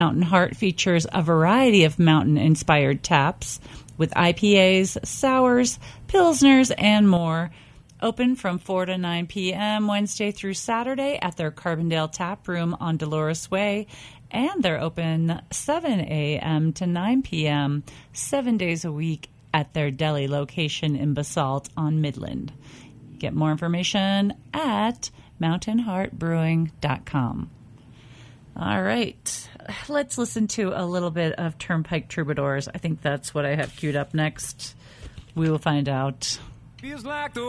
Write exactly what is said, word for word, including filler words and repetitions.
Mountain Heart features a variety of mountain-inspired taps with I P As, sours, pilsners, and more. Open from four to nine p.m. Wednesday through Saturday at their Carbondale Tap Room on Dolores Way. And they're open seven a.m. to nine p.m. seven days a week at their deli location in Basalt on Midland. Get more information at mountain heart brewing dot com. All right, let's listen to a little bit of Turnpike Troubadours. I think that's what I have queued up next. We will find out. Feels like the